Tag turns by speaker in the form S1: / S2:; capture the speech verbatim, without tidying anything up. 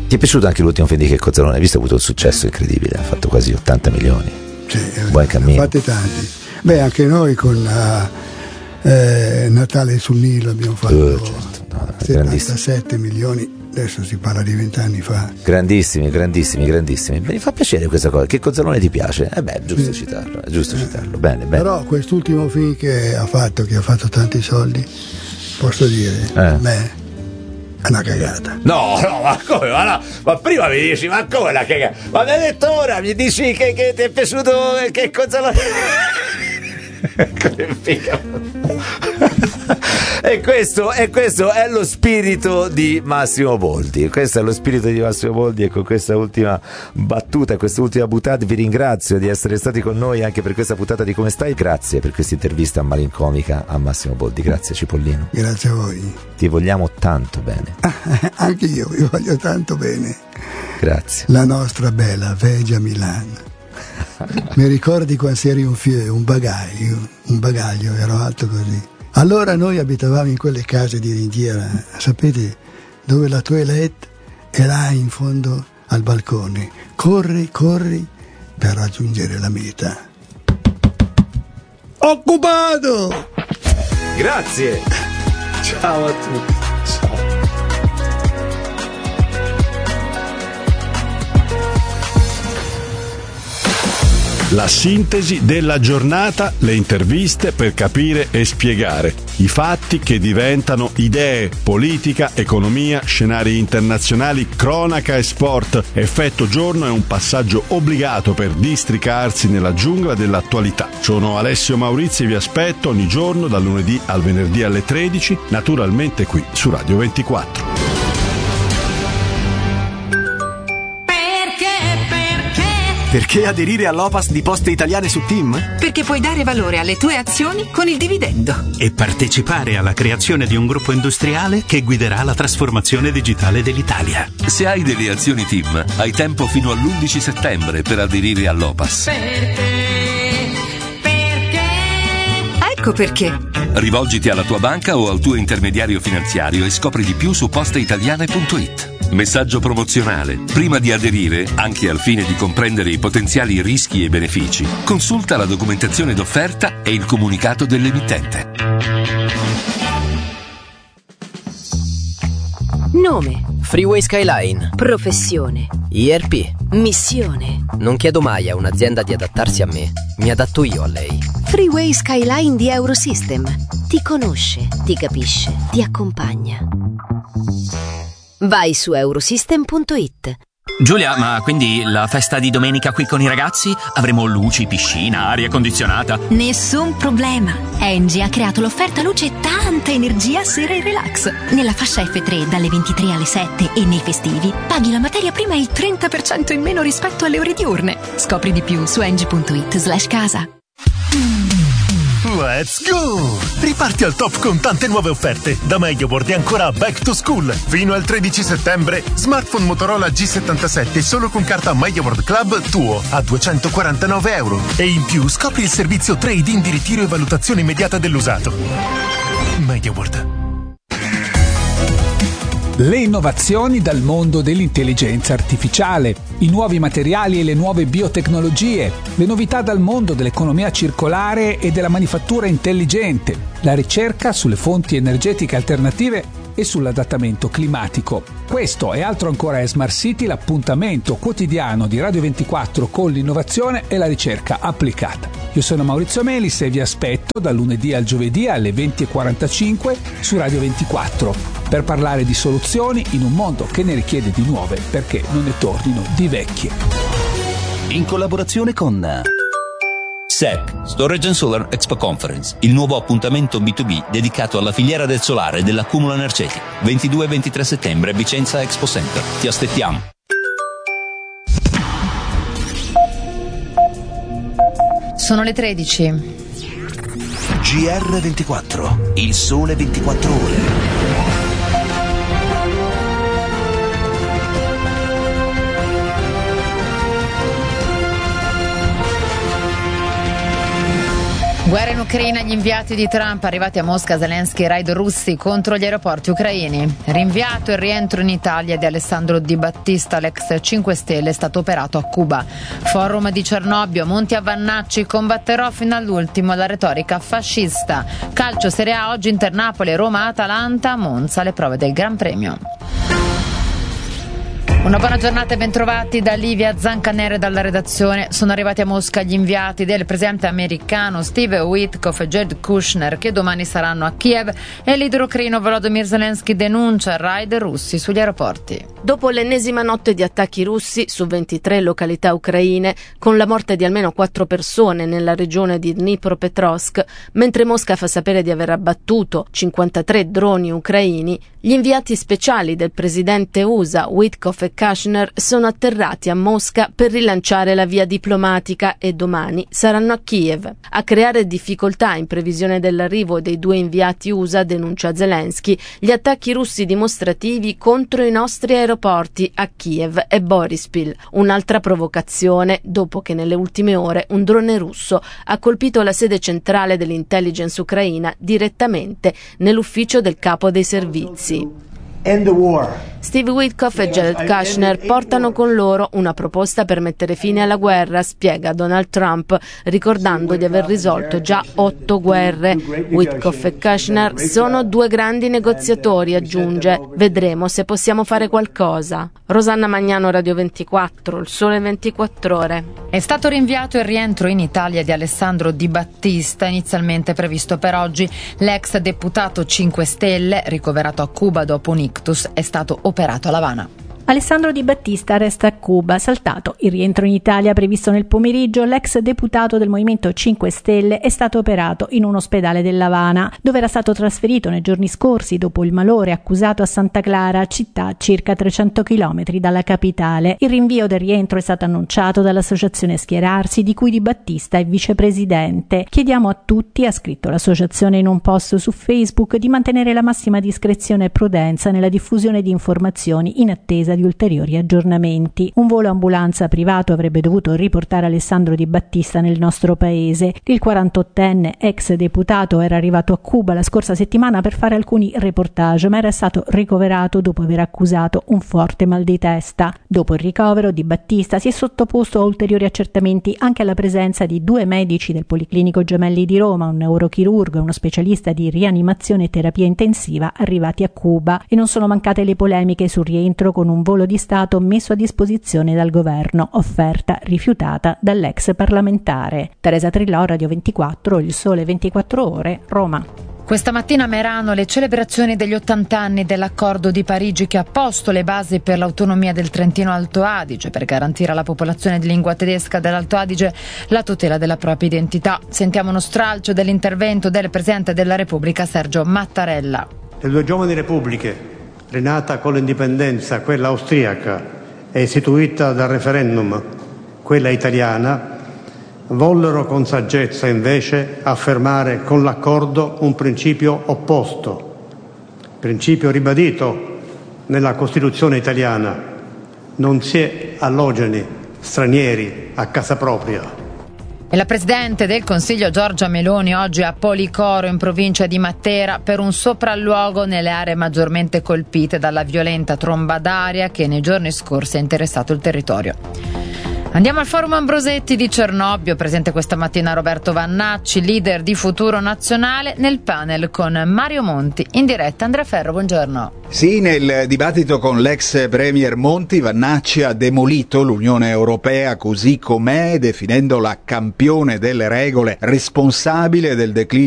S1: Ti è piaciuto anche l'ultimo film di Checco Zalone? Hai visto, ha avuto un successo incredibile, ha fatto quasi ottanta milioni.
S2: Sì,
S1: buon cammino.
S2: Fate tanti. Beh, anche noi con uh, eh, Natale sul Nilo abbiamo fatto uh, certo. no, settantasette milioni. Adesso si parla di vent'anni fa.
S1: Grandissimi, grandissimi, grandissimi. Mi fa piacere questa cosa. Che Cozzalone ti piace? Eh beh, è giusto sì. citarlo, è giusto eh. citarlo. Bene, bene.
S2: Però quest'ultimo film che ha fatto, che ha fatto tanti soldi, posso dire, eh. a me è una cagata.
S1: No, no, ma come? Ma, no, ma prima mi dici, ma come una cagata? Ma mi hai detto ora, mi dici che, che ti è piaciuto che Cozzalone? E questo, e questo è lo spirito di Massimo Boldi. Questo è lo spirito di Massimo Boldi. E con questa ultima battuta, questa ultima puntata vi ringrazio di essere stati con noi anche per questa puntata di Come Stai. Grazie per questa intervista malincomica a Massimo Boldi. Grazie Cipollino.
S2: Grazie a voi.
S1: Ti vogliamo tanto bene.
S2: Anche io vi voglio tanto bene.
S1: Grazie.
S2: La nostra bella Vegia Milano. Mi ricordi quando eri un, fie, un bagaglio, un bagaglio, ero alto così. Allora noi abitavamo in quelle case di ringhiera, sapete, dove la toilette è là in fondo al balcone. Corri, corri per raggiungere la meta. Occupato!
S1: Grazie! Ciao a tutti! Ciao!
S3: La sintesi della giornata, le interviste per capire e spiegare i fatti che diventano idee, politica, economia, scenari internazionali, cronaca e sport. Effetto giorno è un passaggio obbligato per districarsi nella giungla dell'attualità. Sono Alessio Maurizi e vi aspetto ogni giorno dal lunedì al venerdì alle tredici, naturalmente qui su Radio ventiquattro.
S4: Perché aderire all'O P A S di Poste Italiane su Team?
S5: Perché puoi dare valore alle tue azioni con il dividendo.
S6: E partecipare alla creazione di un gruppo industriale che guiderà la trasformazione digitale dell'Italia.
S7: Se hai delle azioni Team, hai tempo fino all'undici settembre per aderire all'O P A S.
S5: Perché? Perché? Ecco perché.
S7: Rivolgiti alla tua banca o al tuo intermediario finanziario e scopri di più su posteitaliane punto it. Messaggio promozionale. Prima di aderire, anche al fine di comprendere i potenziali rischi e benefici, consulta la documentazione d'offerta e il comunicato dell'emittente.
S8: Nome:
S9: Freeway Skyline.
S8: professione:
S9: I R P.
S8: missione:
S9: Non chiedo mai a un'azienda di adattarsi a me, mi adatto io a lei.
S8: Freeway Skyline di Eurosystem. Ti conosce, ti capisce, ti accompagna. Vai su eurosystem punto it.
S10: Giulia, ma quindi la festa di domenica qui con i ragazzi? Avremo luci, piscina, aria condizionata?
S11: Nessun problema. Engie ha creato l'offerta luce e tanta energia sera e relax. Nella fascia F tre dalle ventitré alle sette e nei festivi paghi la materia prima il trenta per cento in meno rispetto alle ore diurne. Scopri di più su engie punto it slash casa.
S12: Let's go! Riparti al top con tante nuove offerte. Da MediaWorld e ancora Back to School. Fino al tredici settembre, smartphone Motorola G settantasette solo con carta MediaWorld Club tuo a duecentoquarantanove euro. E in più scopri il servizio trade-in di ritiro e valutazione immediata dell'usato. MediaWorld.
S13: Le innovazioni dal mondo dell'intelligenza artificiale, i nuovi materiali e le nuove biotecnologie, le novità dal mondo dell'economia circolare e della manifattura intelligente, la ricerca sulle fonti energetiche alternative e sull'adattamento climatico. Questo e altro ancora è Smart City, l'appuntamento quotidiano di Radio ventiquattro con l'innovazione e la ricerca applicata. Io sono Maurizio Melis e vi aspetto dal lunedì al giovedì alle venti e quarantacinque su Radio ventiquattro per parlare di soluzioni in un mondo che ne richiede di nuove perché non ne tornino di vecchie.
S14: In collaborazione con S E C, Storage and Solar Expo Conference, il nuovo appuntamento B due B dedicato alla filiera del solare e dell'accumulo energetico. ventidue e ventitré settembre, Vicenza Expo Center. Ti aspettiamo.
S15: Sono le tredici.
S16: G R ventiquattro, il sole ventiquattro ore.
S15: Guerra in Ucraina, gli inviati di Trump arrivati a Mosca, Zelensky e raid russi contro gli aeroporti ucraini. Rinviato il rientro in Italia di Alessandro Di Battista, l'ex cinque Stelle è stato operato a Cuba. Forum di Cernobbio, Monti a Vannacci, combatterò fino all'ultimo la retorica fascista. Calcio Serie A, oggi Inter Napoli, Roma Atalanta, Monza le prove del Gran Premio. Una buona giornata e bentrovati da Livia Zancanere dalla redazione. Sono arrivati a Mosca gli inviati del presidente americano Steve Witkoff e Jared Kushner, che domani saranno a Kiev, e il leader ucraino Volodymyr Zelensky denuncia raid russi sugli aeroporti.
S17: Dopo l'ennesima notte di attacchi russi su ventitré località ucraine, con la morte di almeno quattro persone nella regione di Dnipropetrovsk, mentre Mosca fa sapere di aver abbattuto cinquantatré droni ucraini, gli inviati speciali del presidente U S A Witkoff e Kushner sono atterrati a Mosca per rilanciare la via diplomatica e domani saranno a Kiev. A creare difficoltà in previsione dell'arrivo dei due inviati U S A, denuncia Zelensky, gli attacchi russi dimostrativi contro i nostri aeroporti a Kiev e Borispil. Un'altra provocazione dopo che nelle ultime ore un drone russo ha colpito la sede centrale dell'intelligence ucraina direttamente nell'ufficio del capo dei servizi. Steve Witkoff e Jared Kushner portano con loro una proposta per mettere fine alla guerra, spiega Donald Trump, ricordando di aver risolto già otto guerre. Witkoff e Kushner sono due grandi negoziatori, aggiunge. Vedremo se possiamo fare qualcosa. Rosanna Magnano, Radio ventiquattro, Il Sole ventiquattro Ore.
S15: È stato rinviato il rientro in Italia di Alessandro Di Battista, inizialmente previsto per oggi. L'ex deputato cinque Stelle, ricoverato a Cuba dopo un ictus, è stato operato a L'Avana.
S18: Alessandro Di Battista resta a Cuba. Saltato il rientro in Italia previsto nel pomeriggio, l'ex deputato del Movimento cinque Stelle è stato operato in un ospedale dell'Havana, dove era stato trasferito nei giorni scorsi dopo il malore accusato a Santa Clara, città a circa trecento chilometri dalla capitale. Il rinvio del rientro è stato annunciato dall'associazione Schierarsi, di cui Di Battista è vicepresidente. Chiediamo a tutti, ha scritto l'associazione in un post su Facebook, di mantenere la massima discrezione e prudenza nella diffusione di informazioni in attesa di ulteriori aggiornamenti. Un volo ambulanza privato avrebbe dovuto riportare Alessandro Di Battista nel nostro paese. Il quarantottenne ex deputato era arrivato a Cuba la scorsa settimana per fare alcuni reportage, ma era stato ricoverato dopo aver accusato un forte mal di testa. Dopo il ricovero, Di Battista si è sottoposto a ulteriori accertamenti anche alla presenza di due medici del Policlinico Gemelli di Roma, un neurochirurgo e uno specialista di rianimazione e terapia intensiva arrivati a Cuba, e non sono mancate le polemiche sul rientro con un volo di Stato messo a disposizione dal governo, offerta rifiutata dall'ex parlamentare. Teresa Trillò, Radio ventiquattro, Il Sole ventiquattro Ore, Roma.
S15: Questa mattina a Merano le celebrazioni degli ottanta anni dell'Accordo di Parigi, che ha posto le basi per l'autonomia del Trentino Alto Adige, per garantire alla popolazione di lingua tedesca dell'Alto Adige la tutela della propria identità. Sentiamo uno stralcio dell'intervento del Presidente della Repubblica Sergio Mattarella.
S19: Le due giovani repubbliche, rinata con l'indipendenza, quella austriaca, e istituita dal referendum, quella italiana, vollero con saggezza invece affermare con l'accordo un principio opposto, principio ribadito nella Costituzione italiana: non si è allogeni stranieri a casa propria.
S15: E la Presidente del Consiglio Giorgia Meloni oggi a Policoro, in provincia di Matera, per un sopralluogo nelle aree maggiormente colpite dalla violenta tromba d'aria che nei giorni scorsi ha interessato il territorio. Andiamo al Forum Ambrosetti di Cernobbio, presente questa mattina Roberto Vannacci, leader di Futuro Nazionale, nel panel con Mario Monti. In diretta Andrea Ferro, buongiorno.
S20: Sì, nel dibattito con l'ex premier Monti, Vannacci ha demolito l'Unione Europea così com'è, definendola campione delle regole, responsabile del declino